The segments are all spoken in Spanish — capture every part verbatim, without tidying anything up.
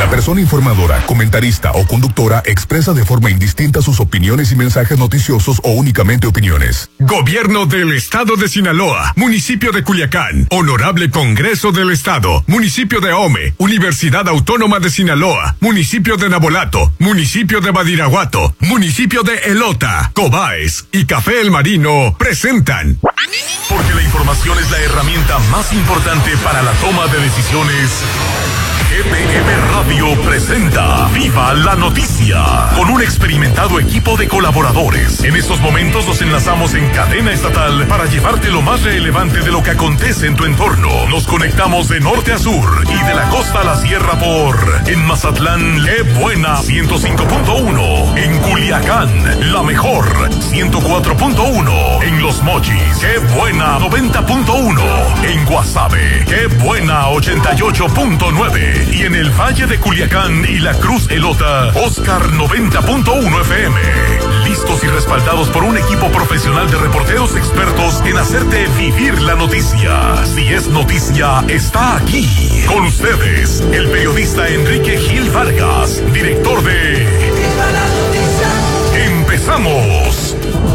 La persona informadora, comentarista o conductora expresa de forma indistinta sus opiniones y mensajes noticiosos o únicamente opiniones. Gobierno del Estado de Sinaloa, Municipio de Culiacán, Honorable Congreso del Estado, Municipio de Ahome, Universidad Autónoma de Sinaloa, Municipio de Nabolato, Municipio de Badiraguato, Municipio de Elota, Cobaes y Café El Marino presentan. Porque la información es la herramienta más importante para la toma de decisiones. G P M Radio presenta Viva la Noticia con un experimentado equipo de colaboradores. En estos momentos nos enlazamos en cadena estatal para llevarte lo más relevante de lo que acontece en tu entorno. Nos conectamos de norte a sur y de la costa a la sierra por en Mazatlán, Le Buena ciento cinco punto uno, en Culiacán, La Mejor ciento cuatro punto uno, en Los Mochis, Qué Buena noventa punto uno, en Guasave, Qué Buena ochenta y ocho punto nueve. Y en el Valle de Culiacán y la Cruz Elota, Oscar noventa punto uno F M. Listos y respaldados por un equipo profesional de reporteros expertos en hacerte vivir la noticia. Si es noticia, está aquí. Con ustedes, el periodista Enrique Gil Vargas, director de Viva la Noticia. ¡Empezamos!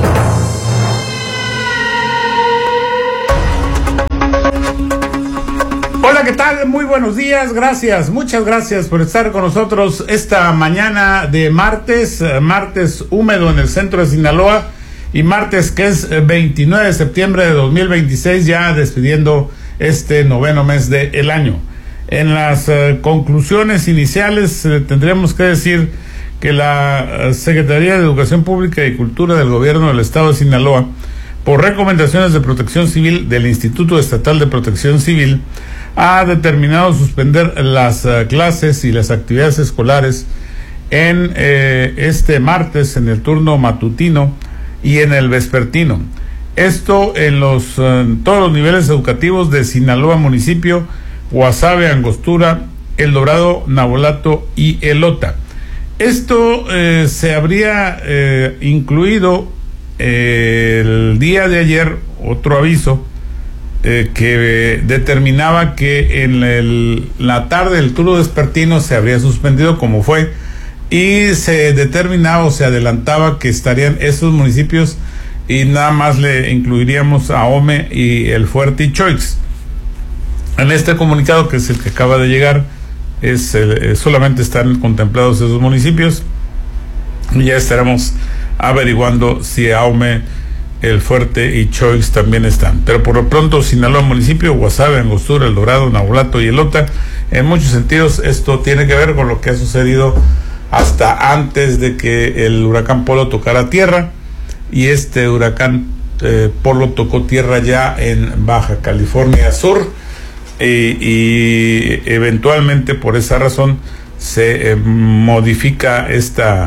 Hola, ¿qué tal? Muy buenos días, gracias, muchas gracias por estar con nosotros esta mañana de martes, martes húmedo en el centro de Sinaloa y martes que es veintinueve de septiembre de dos mil veintiséis, ya despidiendo este noveno mes del año. En las uh, conclusiones iniciales uh, tendríamos que decir que la uh, Secretaría de Educación Pública y Cultura del Gobierno del Estado de Sinaloa, por recomendaciones de Protección Civil del Instituto Estatal de Protección Civil, ha determinado suspender las uh, clases y las actividades escolares en eh, este martes en el turno matutino y en el vespertino. Esto en los uh, en todos los niveles educativos de Sinaloa municipio, Guasave, Angostura, El Dorado, Nabolato y Elota. Esto eh, se habría eh, incluido eh, el día de ayer otro aviso Eh, que determinaba que en el, la tarde el turno vespertino se habría suspendido como fue, y se determinaba o se adelantaba que estarían esos municipios y nada más le incluiríamos a Ahome y El Fuerte y Choix. En este comunicado, que es el que acaba de llegar, es el, solamente están contemplados esos municipios y ya estaremos averiguando si Ahome, El Fuerte y Choix también están. Pero por lo pronto, Sinaloa municipio, Guasave, Angostura, El Dorado, Nabolato y Elota. En muchos sentidos esto tiene que ver con lo que ha sucedido hasta antes de que el huracán Polo tocara tierra, y este huracán eh, Polo tocó tierra ya en Baja California Sur, y, y eventualmente por esa razón se eh, modifica esta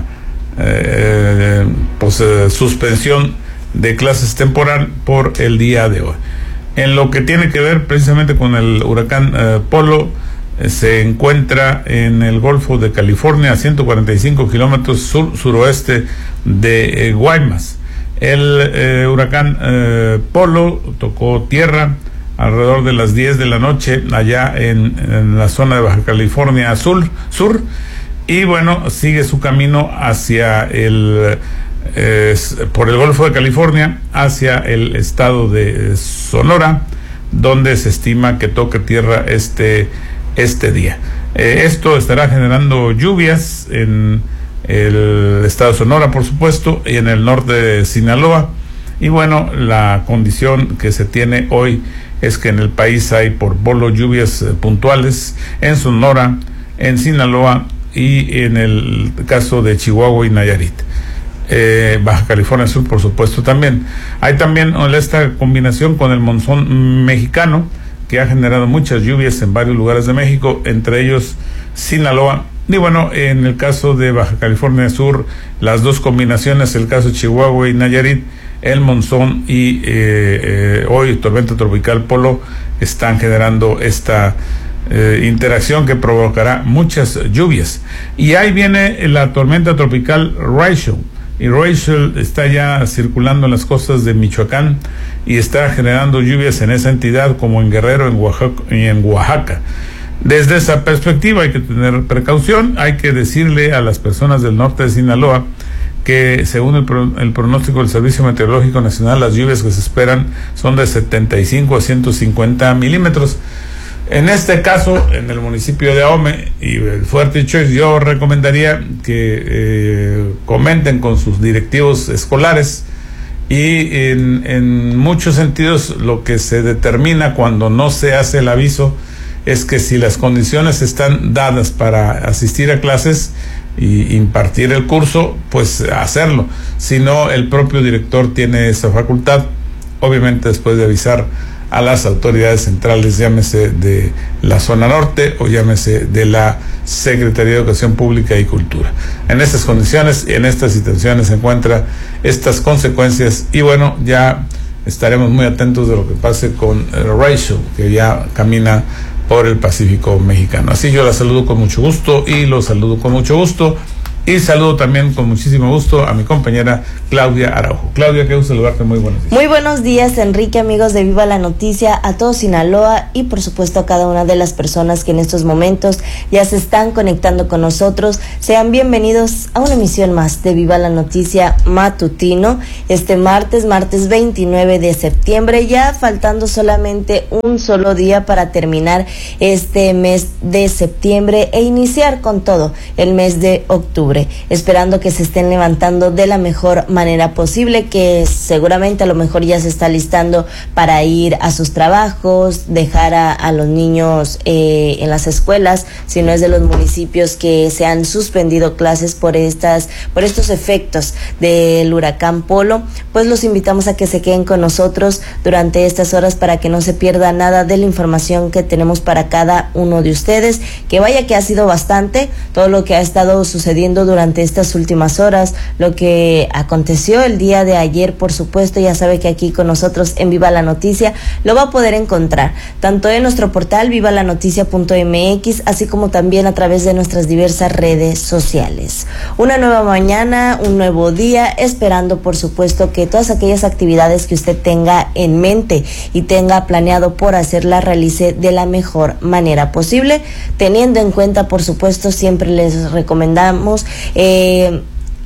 eh, pues, eh, suspensión de clases temporal por el día de hoy. En lo que tiene que ver precisamente con el huracán eh, Polo, eh, se encuentra en el Golfo de California, a ciento cuarenta y cinco kilómetros sur suroeste de eh, Guaymas. El eh, huracán eh, Polo tocó tierra alrededor de las diez de la noche allá en, en la zona de Baja California Sur, sur y bueno, sigue su camino hacia el Eh, por el Golfo de California hacia el estado de Sonora, donde se estima que toque tierra este este día. Eh, esto estará generando lluvias en el estado de Sonora, por supuesto, y en el norte de Sinaloa. Y bueno, la condición que se tiene hoy es que en el país hay por Polo lluvias eh, puntuales en Sonora, en Sinaloa y en el caso de Chihuahua y Nayarit. Eh, Baja California Sur, por supuesto, también. Hay también esta combinación con el monzón mexicano, que ha generado muchas lluvias en varios lugares de México, entre ellos Sinaloa. Y bueno, en el caso de Baja California Sur, las dos combinaciones, el caso de Chihuahua y Nayarit, el monzón y eh, eh, hoy tormenta tropical Polo, están generando esta Eh, interacción que provocará muchas lluvias. Y ahí viene la tormenta tropical Rachel, y Rachel está ya circulando en las costas de Michoacán y está generando lluvias en esa entidad, como en Guerrero, en Oaxaca, y en Oaxaca. Desde esa perspectiva hay que tener precaución, hay que decirle a las personas del norte de Sinaloa que según el, pro, el pronóstico del Servicio Meteorológico Nacional, las lluvias que se esperan son de setenta y cinco a ciento cincuenta milímetros. En este caso, en el municipio de Ahome y el Fuerte Choix, yo recomendaría que eh, comenten con sus directivos escolares, y en, en muchos sentidos lo que se determina cuando no se hace el aviso es que si las condiciones están dadas para asistir a clases y impartir el curso, pues hacerlo. Si no, el propio director tiene esa facultad, obviamente después de avisar a las autoridades centrales, llámese de la zona norte o llámese de la Secretaría de Educación Pública y Cultura. En estas condiciones y en estas situaciones se encuentran estas consecuencias, y bueno, ya estaremos muy atentos de lo que pase con Rachel, que ya camina por el Pacífico mexicano. Así yo la saludo con mucho gusto y lo saludo con mucho gusto. Y saludo también con muchísimo gusto a mi compañera Claudia Araujo. Claudia, qué gusto saludarte, muy buenos días. Muy buenos días, Enrique, amigos de Viva la Noticia, a todo Sinaloa y por supuesto a cada una de las personas que en estos momentos ya se están conectando con nosotros. Sean bienvenidos a una emisión más de Viva la Noticia matutino, este martes, martes veintinueve de septiembre, ya faltando solamente un solo día para terminar este mes de septiembre e iniciar con todo el mes de octubre. Esperando que se estén levantando de la mejor manera posible, que seguramente a lo mejor ya se está listando para ir a sus trabajos, dejar a, a los niños eh, en las escuelas, si no es de los municipios que se han suspendido clases por estas, por estos efectos del huracán Polo. Pues los invitamos a que se queden con nosotros durante estas horas para que no se pierda nada de la información que tenemos para cada uno de ustedes, que vaya que ha sido bastante todo lo que ha estado sucediendo durante estas últimas horas, lo que aconteció el día de ayer, por supuesto, ya sabe que aquí con nosotros en Viva la Noticia lo va a poder encontrar, tanto en nuestro portal viva la noticia punto m x, así como también a través de nuestras diversas redes sociales. Una nueva mañana, un nuevo día, esperando por supuesto que todas aquellas actividades que usted tenga en mente y tenga planeado por hacer, las realice de la mejor manera posible, teniendo en cuenta, por supuesto, siempre les recomendamos Eh,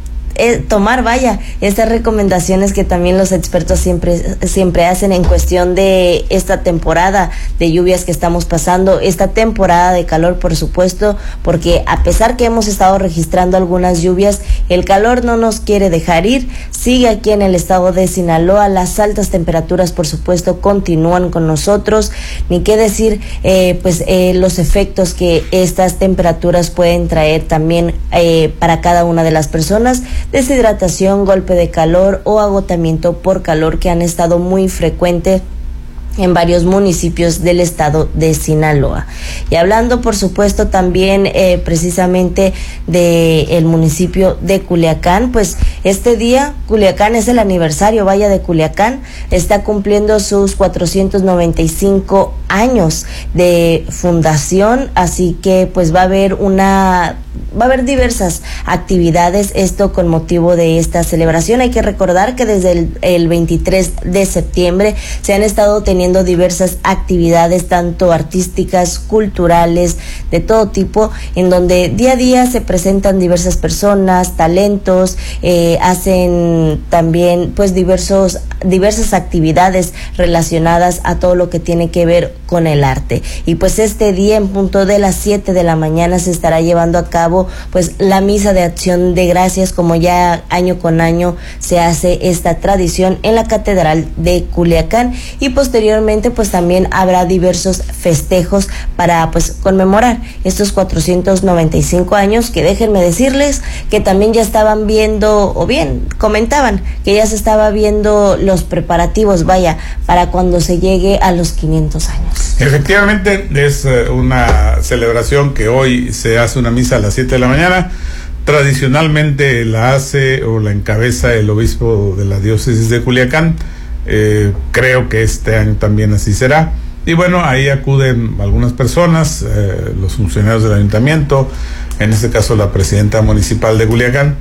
eh, tomar, vaya, estas recomendaciones que también los expertos siempre, siempre hacen en cuestión de esta temporada de lluvias que estamos pasando, esta temporada de calor, por supuesto, porque a pesar que hemos estado registrando algunas lluvias, el calor no nos quiere dejar ir, sigue aquí en el estado de Sinaloa, las altas temperaturas, por supuesto, continúan con nosotros, ni qué decir, eh, pues, eh, los efectos que estas temperaturas pueden traer también eh, para cada una de las personas, deshidratación, golpe de calor o agotamiento por calor, que han estado muy frecuentes en varios municipios del estado de Sinaloa. Y hablando, por supuesto, también eh, precisamente de el municipio de Culiacán, pues este día Culiacán es el aniversario, vaya, de Culiacán, está cumpliendo sus cuatrocientos noventa y cinco años de fundación, así que pues va a haber una va a haber diversas actividades, esto con motivo de esta celebración. Hay que recordar que desde el, el veintitrés de septiembre se han estado teniendo diversas actividades, tanto artísticas, culturales, de todo tipo, en donde día a día se presentan diversas personas, talentos, eh, hacen también pues diversos diversas actividades relacionadas a todo lo que tiene que ver con el arte. Y pues este día, en punto de las siete de la mañana, se estará llevando a cabo pues la misa de acción de gracias, como ya año con año se hace esta tradición en la Catedral de Culiacán, y posteriormente pues también habrá diversos festejos para pues conmemorar estos cuatrocientos noventa y cinco años, que déjenme decirles que también ya estaban viendo, o bien comentaban que ya se estaba viendo los preparativos, vaya, para cuando se llegue a los quinientos años. Efectivamente, es una celebración que hoy se hace una misa a las siete de la mañana. Tradicionalmente la hace o la encabeza el obispo de la diócesis de Culiacán. Eh, creo que este año también así será. Y bueno, ahí acuden algunas personas, eh, los funcionarios del ayuntamiento, en este caso la presidenta municipal de Culiacán.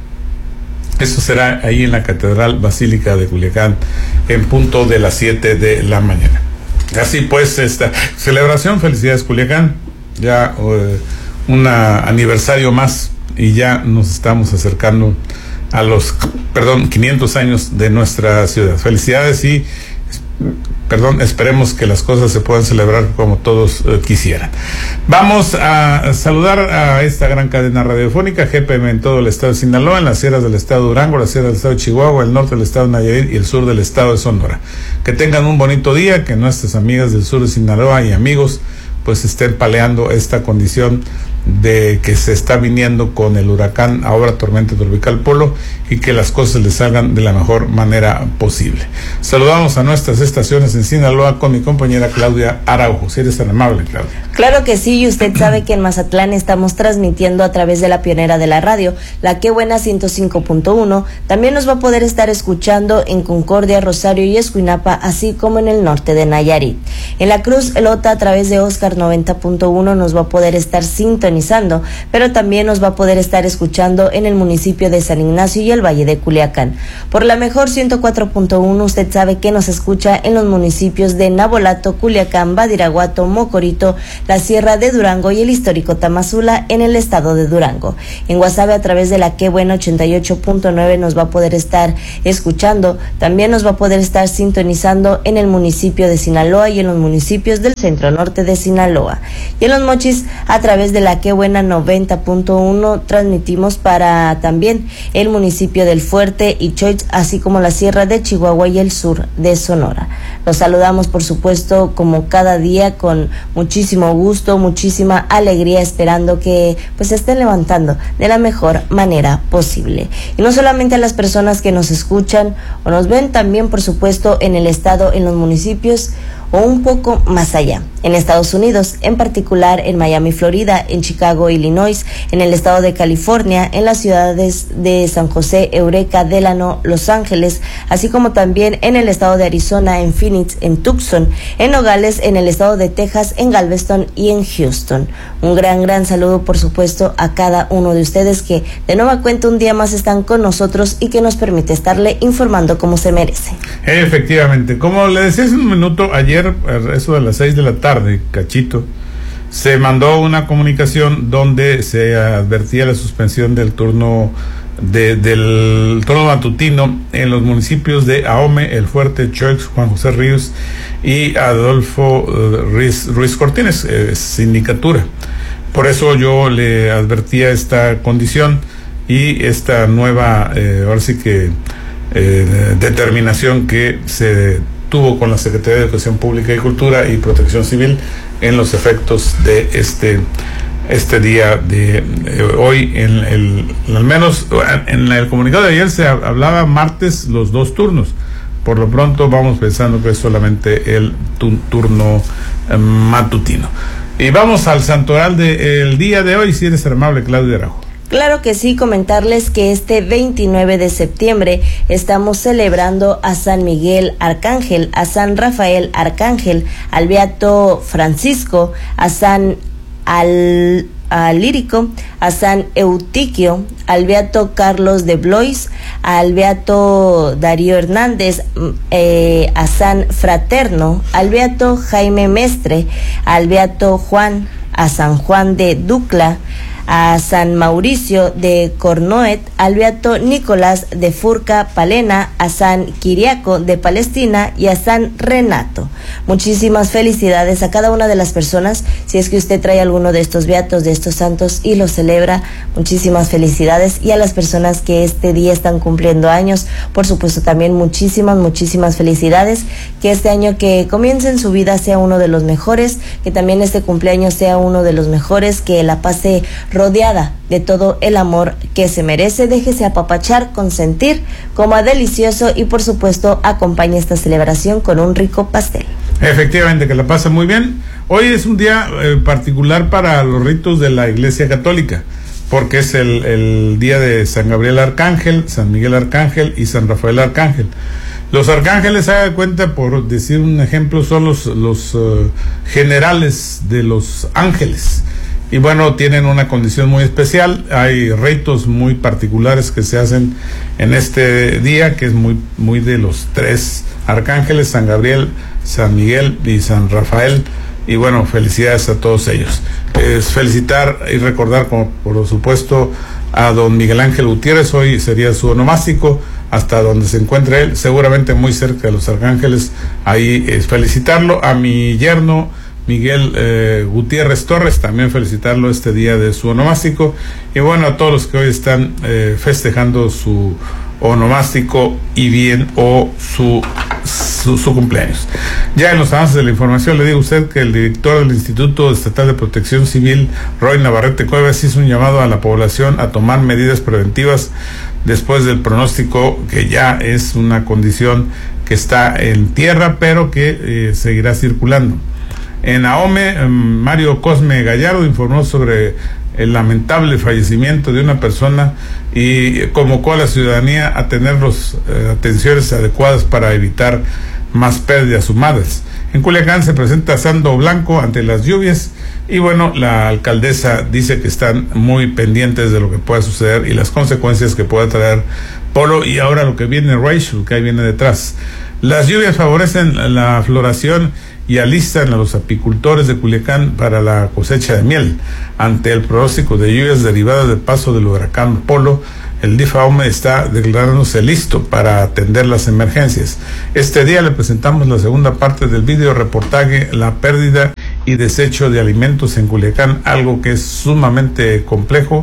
Eso será ahí en la Catedral Basílica de Culiacán en punto de las siete de la mañana. Así pues, esta celebración, felicidades Culiacán, ya eh, un aniversario más y ya nos estamos acercando a los, perdón, quinientos años de nuestra ciudad. Felicidades y, perdón, esperemos que las cosas se puedan celebrar como todos eh, quisieran. Vamos a saludar a esta gran cadena radiofónica, G P M en todo el estado de Sinaloa, en las sierras del estado de Durango, las sierras del estado de Chihuahua, el norte del estado de Nayarit y el sur del estado de Sonora. Que tengan un bonito día, que nuestras amigas del sur de Sinaloa y amigos pues estén paleando esta condición de que se está viniendo con el huracán, ahora tormenta tropical Polo, y que las cosas les salgan de la mejor manera posible. Saludamos a nuestras estaciones en Sinaloa con mi compañera Claudia Araujo. Si eres tan amable, Claudia. Claro que sí, y usted sabe que en Mazatlán estamos transmitiendo a través de la pionera de la radio, la Qué Buena ciento cinco punto uno. También nos va a poder estar escuchando en Concordia, Rosario y Escuinapa, así como en el norte de Nayarit. En la Cruz Elota, a través de Oscar noventa punto uno, nos va a poder estar sintonizando, pero también nos va a poder estar escuchando en el municipio de San Ignacio y el Valle de Culiacán. Por la Mejor ciento cuatro punto uno, usted sabe que nos escucha en los municipios de Nabolato, Culiacán, Badiraguato, Mocorito, la Sierra de Durango y el histórico Tamazula en el estado de Durango. En Guasave, a través de la Qué Buena ochenta y ocho punto nueve, nos va a poder estar escuchando. También nos va a poder estar sintonizando en el municipio de Sinaloa y en los municipios del centro norte de Sinaloa. Y en Los Mochis, a través de la Qué Buena noventa punto uno, transmitimos para también el municipio del Fuerte y Choix, así como la Sierra de Chihuahua y el sur de Sonora. Los saludamos, por supuesto, como cada día, con muchísimo gusto, muchísima alegría, esperando que pues se estén levantando de la mejor manera posible. Y no solamente a las personas que nos escuchan o nos ven, también, por supuesto, en el estado, en los municipios o un poco más allá, en Estados Unidos, en particular en Miami, Florida, en Chicago, Illinois, en el estado de California, en las ciudades de San José, Eureka, Delano, Los Ángeles, así como también en el estado de Arizona, en Phoenix, en Tucson, en Nogales, en el estado de Texas, en Galveston y en Houston. Un gran, gran saludo, por supuesto, a cada uno de ustedes que de nueva cuenta un día más están con nosotros y que nos permite estarle informando como se merece. Efectivamente, como le decía hace un minuto, ayer, eso de las seis de la tarde, cachito, se mandó una comunicación donde se advertía la suspensión del turno de, del turno matutino en los municipios de Ahome, El Fuerte, Choix, Juan José Ríos y Adolfo uh, Ruiz, Ruiz Cortines, eh, sindicatura. Por eso yo le advertía esta condición y esta nueva, eh, ahora sí que eh, determinación que se tuvo con la Secretaría de Educación Pública y Cultura y Protección Civil en los efectos de este este día de eh, hoy. En el, al menos en el comunicado de ayer se hablaba martes los dos turnos. Por lo pronto vamos pensando que es solamente el tu, turno eh, matutino. Y vamos al santoral del día de hoy, si eres amable, Claudia Araujo. Claro que sí, comentarles que este veintinueve de septiembre estamos celebrando a San Miguel Arcángel, a San Rafael Arcángel, al Beato Francisco, a San Al... al Lírico, a San Eutiquio, al Beato Carlos de Blois, al Beato Darío Hernández, eh, a San Fraterno, al Beato Jaime Mestre, al Beato Juan, a San Juan de Ducla, a San Mauricio de Cornoet, al Beato Nicolás de Furca Palena, a San Quiriaco de Palestina y a San Renato. Muchísimas felicidades a cada una de las personas. Si es que usted trae alguno de estos beatos, de estos santos y los celebra, muchísimas felicidades. Y a las personas que este día están cumpliendo años, por supuesto también muchísimas, muchísimas felicidades. Que este año que comience en su vida sea uno de los mejores, que también este cumpleaños sea uno de los mejores, que la pase rodeada de todo el amor que se merece. Déjese apapachar, consentir, coma delicioso y por supuesto acompañe esta celebración con un rico pastel. Efectivamente, que la pase muy bien. Hoy es un día eh, particular para los ritos de la Iglesia Católica, porque es el, el día de San Gabriel Arcángel, San Miguel Arcángel y San Rafael Arcángel. Los arcángeles, haga cuenta, por decir un ejemplo, son los, los uh, generales de los ángeles. Y bueno, tienen una condición muy especial. Hay ritos muy particulares que se hacen en este día, que es muy, muy de los tres arcángeles, San Gabriel, San Miguel y San Rafael. y bueno, felicidades a todos ellos. Es felicitar y recordar, como por supuesto, a don Miguel Ángel Gutiérrez. Hoy sería su onomástico, hasta donde se encuentre él, seguramente muy cerca de Los Arcángeles. Ahí es felicitarlo. A mi yerno Miguel eh, Gutiérrez Torres, también felicitarlo este día de su onomástico. Y bueno, a todos los que hoy están eh, festejando su onomástico y bien o su, su su cumpleaños. Ya en los avances de la información le digo a usted que el director del Instituto Estatal de Protección Civil, Roy Navarrete Cuevas, hizo un llamado a la población a tomar medidas preventivas después del pronóstico, que ya es una condición que está en tierra, pero que eh, seguirá circulando. En Ahome, Mario Cosme Gallardo informó sobre el lamentable fallecimiento de una persona y convocó a la ciudadanía a tener las eh, atenciones adecuadas para evitar más pérdidas humanas. En Culiacán se presenta Sando Blanco ante las lluvias y bueno, la alcaldesa dice que están muy pendientes de lo que pueda suceder y las consecuencias que pueda traer Polo, y ahora lo que viene Rachel, que ahí viene detrás. Las lluvias favorecen la floración y alistan a los apicultores de Culiacán para la cosecha de miel. Ante el pronóstico de lluvias derivadas del paso del huracán Polo, el D I F A O M E está declarándose listo para atender las emergencias. Este día le presentamos la segunda parte del video reportaje La pérdida y desecho de alimentos en Culiacán, algo que es sumamente complejo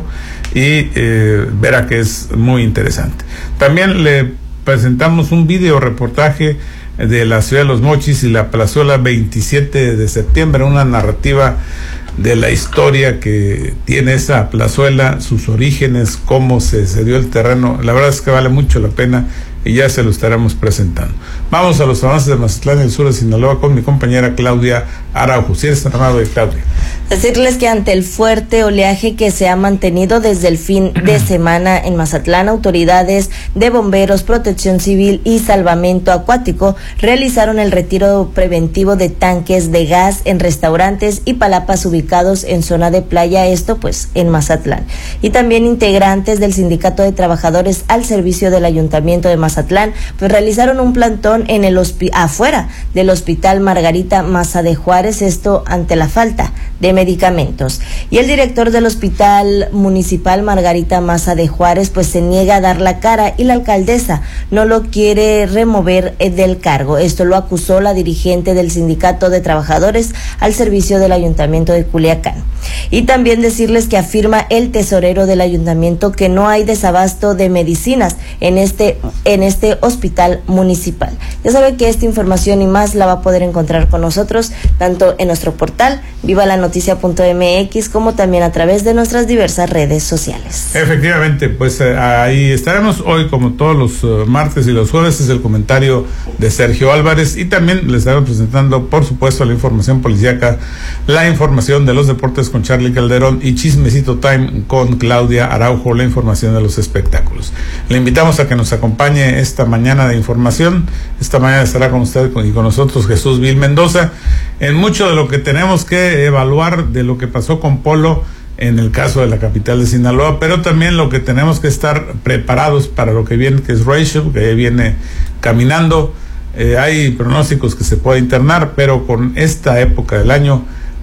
y eh, verá que es muy interesante. También le presentamos un video reportaje de la ciudad de Los Mochis y la plazuela veintisiete de septiembre, una narrativa de la historia que tiene esa plazuela, sus orígenes, cómo se, se dio el terreno. La verdad es que vale mucho la pena y ya se lo estaremos presentando. Vamos a los avances de Mazatlán y el sur de Sinaloa con mi compañera Claudia Araujo. Si eres tan amable, Claudia. Decirles que ante el fuerte oleaje que se ha mantenido desde el fin de semana en Mazatlán, autoridades de bomberos, protección civil y salvamento acuático realizaron el retiro preventivo de tanques de gas en restaurantes y palapas ubicados en zona de playa, esto pues en Mazatlán. Y también integrantes del Sindicato de Trabajadores al servicio del Ayuntamiento de Mazatlán pues realizaron un plantón en el hospi- afuera del Hospital Margarita Maza de Juárez, esto ante la falta de medicamentos. Y el director del Hospital Municipal Margarita Maza de Juárez pues se niega a dar la cara y la alcaldesa no lo quiere remover del cargo. Esto lo acusó la dirigente del Sindicato de Trabajadores al servicio del Ayuntamiento de Culiacán. Y también decirles que afirma el tesorero del ayuntamiento que no hay desabasto de medicinas en este en este hospital municipal. Ya sabe que esta información y más la va a poder encontrar con nosotros tanto en nuestro portal viva la noticia punto m x como también a través de nuestras diversas redes sociales. Efectivamente, pues eh, ahí estaremos hoy como todos los uh, martes y los jueves. Es el comentario de Sergio Álvarez y también les estaremos presentando por supuesto la información policíaca, la información de los deportes con Charlie Calderón y Chismecito Time con Claudia Araujo, la información de los espectáculos. Le invitamos a que nos acompañe esta mañana de información. Esta mañana estará con usted y con nosotros Jesús Vil Mendoza en mucho de lo que tenemos que evaluar de lo que pasó con Polo en el caso de la capital de Sinaloa, pero también lo que tenemos que estar preparados para lo que viene, que es Rachel, que viene caminando. Eh, hay pronósticos que se puede internar, pero con esta época del año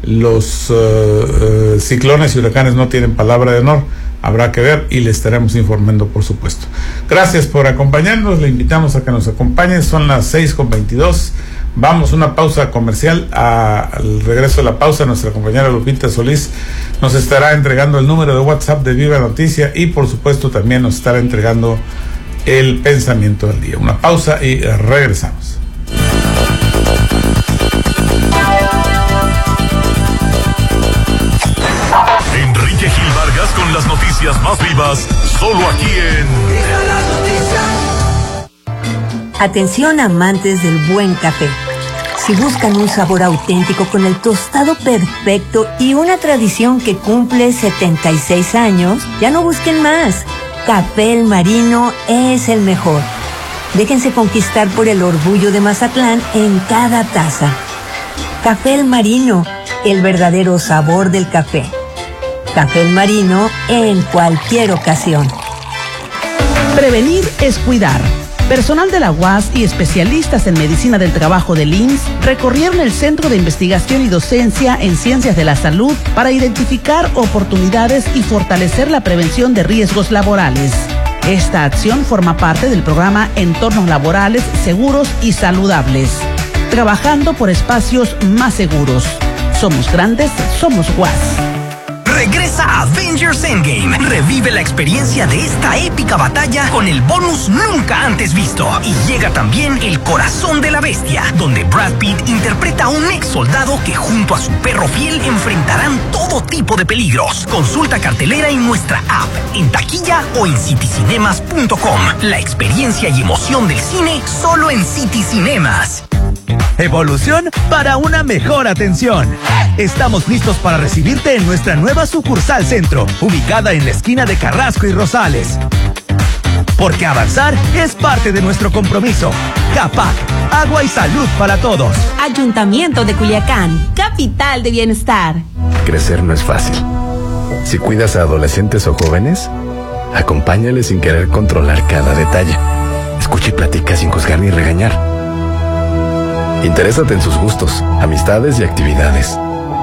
los uh, uh, ciclones y huracanes no tienen palabra de honor. Habrá que ver y le estaremos informando, por supuesto. Gracias por acompañarnos, le invitamos a que nos acompañe. Son las seis con veintidós. Vamos a una pausa comercial. A, al regreso de la pausa, nuestra compañera Lupita Solís nos estará entregando el número de WhatsApp de Viva Noticia y por supuesto también nos estará entregando el pensamiento del día. Una pausa y regresamos. Enrique Gil Vargas con las noticias más vivas, solo aquí en Viva la Noticia. Atención amantes del buen café. Si buscan un sabor auténtico con el tostado perfecto y una tradición que cumple setenta y seis años, ya no busquen más. Café El Marino es el mejor. Déjense conquistar por el orgullo de Mazatlán en cada taza. Café El Marino, el verdadero sabor del café. Café El Marino en cualquier ocasión. Prevenir es cuidar. Personal de la U A S y especialistas en medicina del trabajo del I M S S recorrieron el Centro de Investigación y Docencia en Ciencias de la Salud para identificar oportunidades y fortalecer la prevención de riesgos laborales. Esta acción forma parte del programa Entornos Laborales Seguros y Saludables, trabajando por espacios más seguros. Somos grandes, somos U A S. Regresa Avengers Endgame. Revive la experiencia de esta épica batalla con el bonus nunca antes visto. Y llega también El Corazón de la Bestia, donde Brad Pitt interpreta a un ex soldado que junto a su perro fiel enfrentarán todo tipo de peligros. Consulta cartelera en nuestra app, en taquilla o en citizinemas punto com. La experiencia y emoción del cine solo en Citizinemas. Evolución para una mejor atención. Estamos listos para recibirte en nuestra nueva sucursal Centro, ubicada en la esquina de Carrasco y Rosales. Porque avanzar es parte de nuestro compromiso. CAPAC, agua y salud para todos. Ayuntamiento de Culiacán, capital de bienestar. Crecer no es fácil. Si cuidas a adolescentes o jóvenes, acompáñales sin querer controlar cada detalle. Escucha y platica sin juzgar ni regañar. Interésate en sus gustos, amistades y actividades.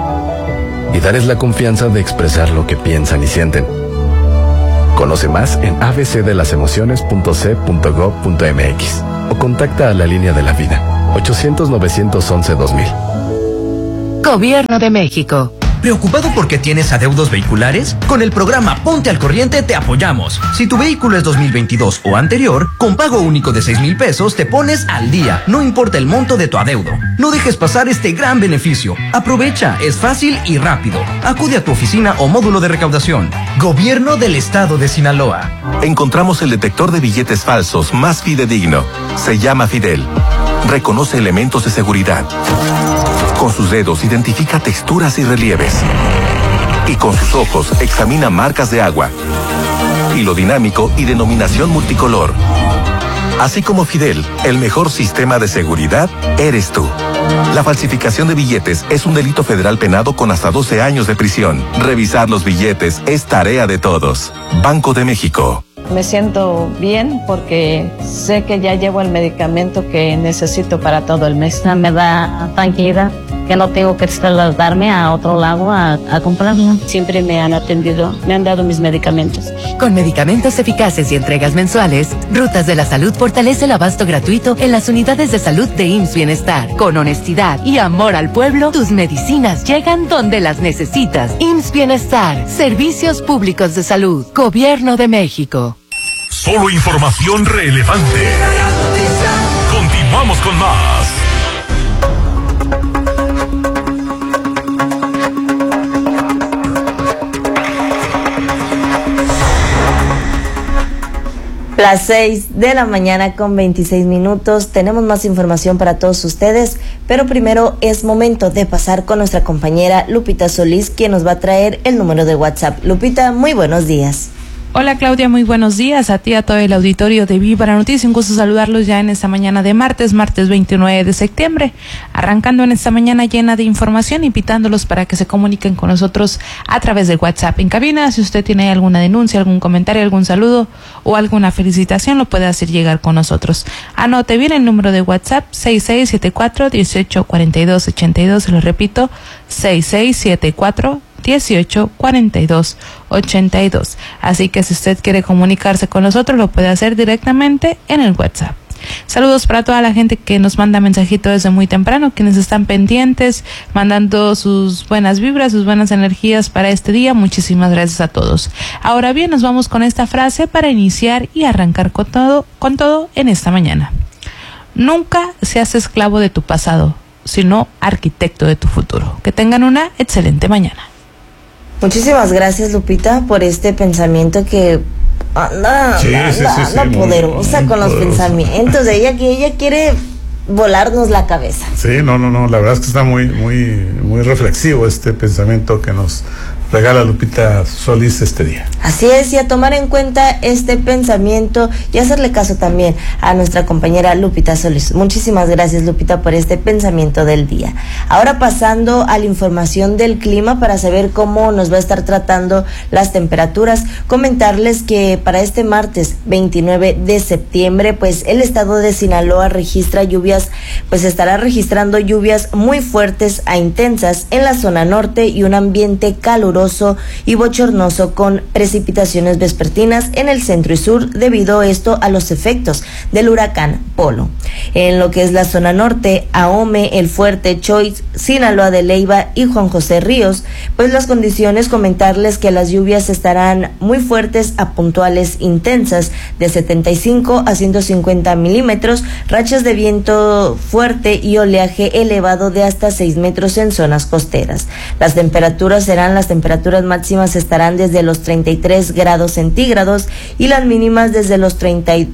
Y darles la confianza de expresar lo que piensan y sienten. Conoce más en a b c de las emociones punto c punto gob punto m x o contacta a la línea de la vida ochocientos, novecientos once, dos mil. Gobierno de México. ¿Preocupado porque tienes adeudos vehiculares? Con el programa Ponte al Corriente te apoyamos. Si tu vehículo es dos mil veintidós o anterior, con pago único de seis mil pesos te pones al día, no importa el monto de tu adeudo. No dejes pasar este gran beneficio. Aprovecha, es fácil y rápido. Acude a tu oficina o módulo de recaudación. Gobierno del Estado de Sinaloa. Encontramos el detector de billetes falsos más fidedigno. Se llama Fidel. Reconoce elementos de seguridad. Con sus dedos identifica texturas y relieves. Y con sus ojos examina marcas de agua. Hilo dinámico y denominación multicolor. Así como Fidel, el mejor sistema de seguridad eres tú. La falsificación de billetes es un delito federal penado con hasta doce años de prisión. Revisar los billetes es tarea de todos. Banco de México. Me siento bien porque sé que ya llevo el medicamento que necesito para todo el mes. Me da tranquilidad que no tengo que trasladarme a otro lado a, a comprarlo. Siempre me han atendido, me han dado mis medicamentos. Con medicamentos eficaces y entregas mensuales, Rutas de la Salud fortalece el abasto gratuito en las unidades de salud de I M S S Bienestar. Con honestidad y amor al pueblo, tus medicinas llegan donde las necesitas. I M S S Bienestar, Servicios Públicos de Salud, Gobierno de México. Solo información relevante. Continuamos con más. Las seis de la mañana con veintiséis minutos. Tenemos más información para todos ustedes, pero primero es momento de pasar con nuestra compañera Lupita Solís, quien nos va a traer el número de WhatsApp. Lupita, muy buenos días. Hola Claudia, muy buenos días a ti, a todo el auditorio de Viva la Noticia. Un gusto saludarlos ya en esta mañana de martes, martes veintinueve de septiembre, arrancando en esta mañana llena de información, invitándolos para que se comuniquen con nosotros a través de WhatsApp en cabina. Si usted tiene alguna denuncia, algún comentario, algún saludo o alguna felicitación, lo puede hacer llegar con nosotros. Anote bien el número de WhatsApp, seis seis siete cuatro, uno ocho cuatro dos, ocho dos, se lo repito, seis seis siete cuatro, dieciocho cuarenta y dos ochenta y dos. Así que si usted quiere comunicarse con nosotros, lo puede hacer directamente en el WhatsApp. Saludos para toda la gente que nos manda mensajito desde muy temprano, quienes están pendientes, mandando sus buenas vibras, sus buenas energías para este día. Muchísimas gracias a todos. Ahora bien, nos vamos con esta frase para iniciar y arrancar con todo, con todo en esta mañana. Nunca seas esclavo de tu pasado, sino arquitecto de tu futuro. Que tengan una excelente mañana. Muchísimas gracias, Lupita, por este pensamiento que anda, sí, anda, sí, sí, anda sí, poderosa muy, con muy los poderosa. pensamientos de ella, que ella quiere volarnos la cabeza. Sí, no, no, no, la verdad es que está muy, muy, muy reflexivo este pensamiento que nos regala Lupita Solís este día. Así es, y a tomar en cuenta este pensamiento y hacerle caso también a nuestra compañera Lupita Solís. Muchísimas gracias, Lupita, por este pensamiento del día. Ahora pasando a la información del clima para saber cómo nos va a estar tratando las temperaturas, comentarles que para este martes veintinueve de septiembre, pues el estado de Sinaloa registra lluvias, pues estará registrando lluvias muy fuertes a intensas en la zona norte y un ambiente caluroso y bochornoso con precipitaciones vespertinas en el centro y sur debido esto a los efectos del huracán Polo. En lo que es la zona norte, Ahome, El Fuerte, Choix, Sinaloa de Leyva y Juan José Ríos, pues las condiciones, comentarles que las lluvias estarán muy fuertes a puntuales intensas de setenta y cinco a ciento cincuenta milímetros, rachas de viento fuerte y oleaje elevado de hasta seis metros en zonas costeras. Las temperaturas serán las temperaturas temperaturas máximas estarán desde los treinta y tres grados centígrados y las mínimas desde los treinta eh,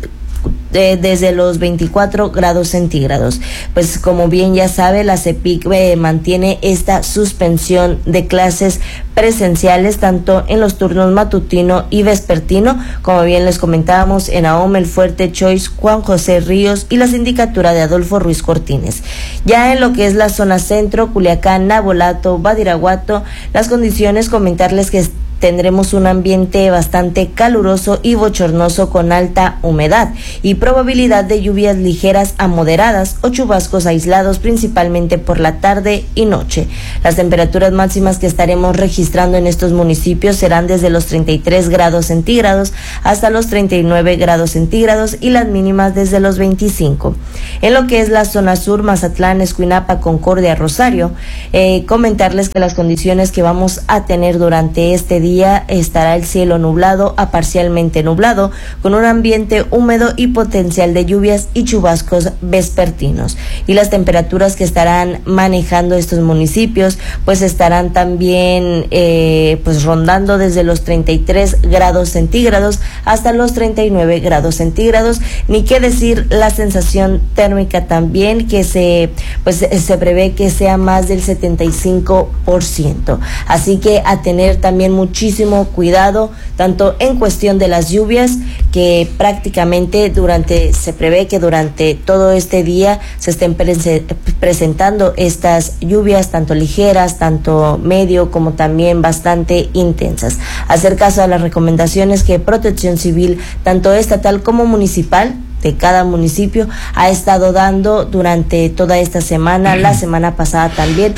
desde los veinticuatro grados centígrados. Pues como bien ya sabe, la CEPIC eh, mantiene esta suspensión de clases presenciales tanto en los turnos matutino y vespertino, como bien les comentábamos, en Ahome, El Fuerte, Choix, Juan José Ríos y la sindicatura de Adolfo Ruiz Cortines. Ya en lo que es la zona centro, Culiacán, Nabolato, Badiraguato, las condiciones, comentarles que tendremos un ambiente bastante caluroso y bochornoso con alta humedad y probabilidad de lluvias ligeras a moderadas o chubascos aislados principalmente por la tarde y noche. Las temperaturas máximas que estaremos registrando en estos municipios serán desde los treinta y tres grados centígrados hasta los treinta y nueve grados centígrados y las mínimas desde los veinticinco. En lo que es la zona sur, Mazatlán, Escuinapa, Concordia, Rosario, eh, comentarles que las condiciones que vamos a tener durante este día día estará el cielo nublado a parcialmente nublado con un ambiente húmedo y potencial de lluvias y chubascos vespertinos, y las temperaturas que estarán manejando estos municipios pues estarán también eh, pues rondando desde los treinta y tres grados centígrados hasta los treinta y nueve grados centígrados, ni qué decir la sensación térmica también, que se pues se prevé que sea más del setenta y cinco por ciento, así que a tener también muchísimo cuidado tanto en cuestión de las lluvias, que prácticamente durante se prevé que durante todo este día se estén prese, presentando estas lluvias tanto ligeras, tanto medio como también bastante intensas. Hacer caso a las recomendaciones que Protección Civil, tanto estatal como municipal, de cada municipio ha estado dando durante toda esta semana, la semana pasada también,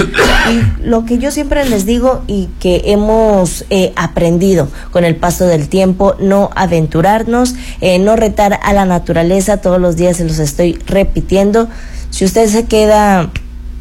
y lo que yo siempre les digo y que hemos eh, aprendido con el paso del tiempo, no aventurarnos, eh, no retar a la naturaleza, todos los días se los estoy repitiendo. Si usted se queda,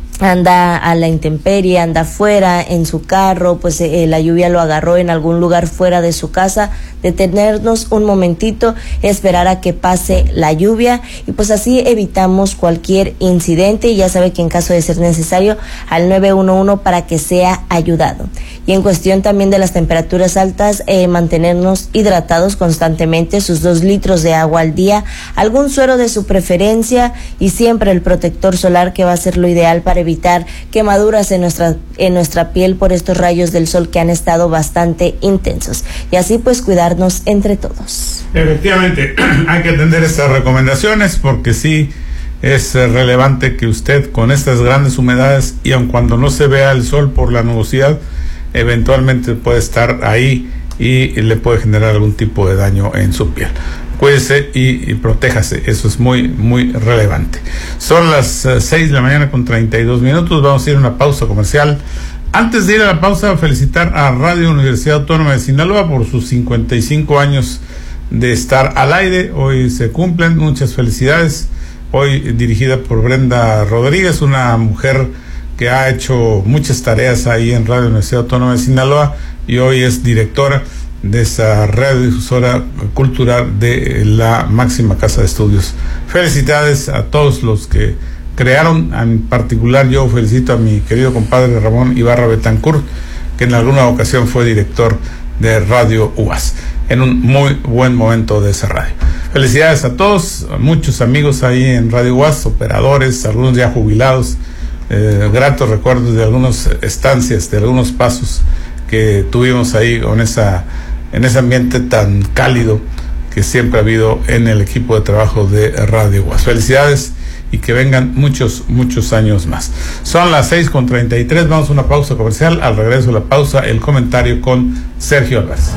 anda a la intemperie, anda fuera en su carro, pues eh, la lluvia lo agarró en algún lugar fuera de su casa, detenernos un momentito, esperar a que pase la lluvia y pues así evitamos cualquier incidente, y ya sabe que en caso de ser necesario al nueve uno uno para que sea ayudado. Y en cuestión también de las temperaturas altas, eh, mantenernos hidratados constantemente, sus dos litros de agua al día, algún suero de su preferencia y siempre el protector solar, que va a ser lo ideal para evitar quemaduras en nuestra en nuestra piel por estos rayos del sol que han estado bastante intensos, y así pues cuidarnos entre todos. Efectivamente, hay que atender estas recomendaciones porque sí es relevante que usted con estas grandes humedades y aun cuando no se vea el sol por la nubosidad, eventualmente puede estar ahí y le puede generar algún tipo de daño en su piel. Cuídese y, y protéjase, eso es muy, muy relevante. Son las uh, seis de la mañana con treinta y dos minutos, vamos a ir a una pausa comercial. Antes de ir a la pausa, felicitar a Radio Universidad Autónoma de Sinaloa por sus cincuenta y cinco años de estar al aire. Hoy se cumplen, muchas felicidades. Hoy dirigida por Brenda Rodríguez, una mujer que ha hecho muchas tareas ahí en Radio Universidad Autónoma de Sinaloa y hoy es directora de esa radiodifusora cultural de la máxima casa de estudios. Felicidades a todos los que crearon, en particular yo felicito a mi querido compadre Ramón Ibarra Betancourt, que en alguna ocasión fue director de Radio U A S, en un muy buen momento de esa radio. Felicidades a todos, a muchos amigos ahí en Radio U A S, operadores, algunos ya jubilados, eh, gratos recuerdos de algunas estancias, de algunos pasos que tuvimos ahí con esa, en ese ambiente tan cálido que siempre ha habido en el equipo de trabajo de Radio UAS. Felicidades y que vengan muchos, muchos años más. Son las seis con treinta y tres, vamos a una pausa comercial. Al regreso de la pausa, el comentario con Sergio Álvarez.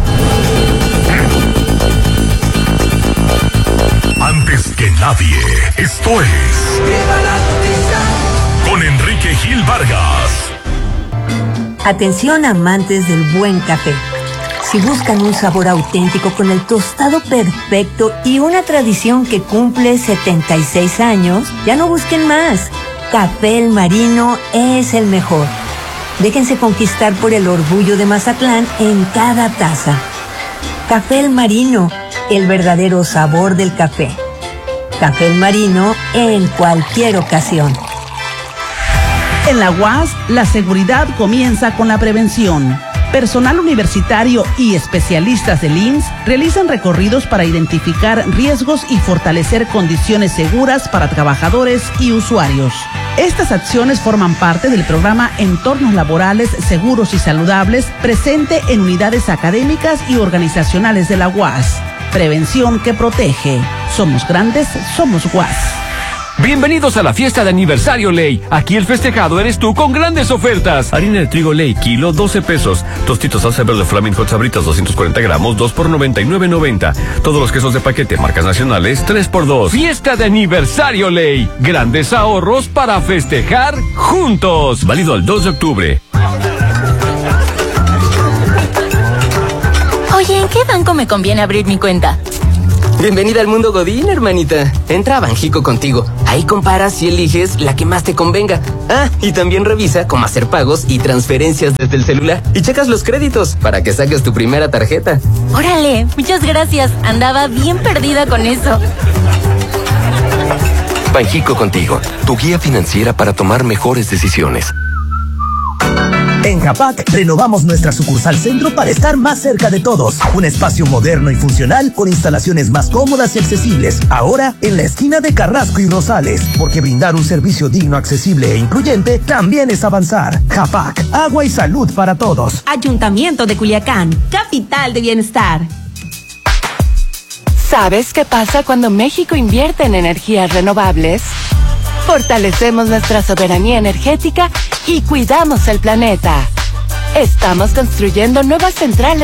Antes que nadie, esto es con Enrique Gil Vargas. Atención amantes del buen café. Si buscan un sabor auténtico con el tostado perfecto y una tradición que cumple setenta y seis años, ya no busquen más. Café El Marino es el mejor. Déjense conquistar por el orgullo de Mazatlán en cada taza. Café El Marino, el verdadero sabor del café. Café El Marino en cualquier ocasión. En la U A S, la seguridad comienza con la prevención. Personal universitario y especialistas del I M S S realizan recorridos para identificar riesgos y fortalecer condiciones seguras para trabajadores y usuarios. Estas acciones forman parte del programa Entornos Laborales Seguros y Saludables, presente en unidades académicas y organizacionales de la U A S. Prevención que protege. Somos grandes, somos U A S. Bienvenidos a la fiesta de aniversario Ley. Aquí el festejado eres tú con grandes ofertas. Harina de trigo Ley, kilo, doce pesos. Tostitos salsa verde Flaming Hot Sabritas, doscientos cuarenta gramos, dos por noventa y nueve noventa. Todos los quesos de paquete, marcas nacionales, tres por dos. Fiesta de aniversario Ley. Grandes ahorros para festejar juntos. Válido al dos de octubre. Oye, ¿en qué banco me conviene abrir mi cuenta? Bienvenida al mundo Godín, hermanita. Entra a Banjico contigo. Ahí comparas y eliges la que más te convenga. Ah, y también revisa cómo hacer pagos y transferencias desde el celular. Y checas los créditos para que saques tu primera tarjeta. Órale, muchas gracias. Andaba bien perdida con eso. Banjico contigo, tu guía financiera para tomar mejores decisiones. En Japac renovamos nuestra sucursal centro para estar más cerca de todos. Un espacio moderno y funcional con instalaciones más cómodas y accesibles. Ahora en la esquina de Carrasco y Rosales, porque brindar un servicio digno, accesible e incluyente también es avanzar. Japac, agua y salud para todos. Ayuntamiento de Culiacán, capital de bienestar. ¿Sabes qué pasa cuando México invierte en energías renovables? Fortalecemos nuestra soberanía energética y cuidamos el planeta. Estamos construyendo nuevas centrales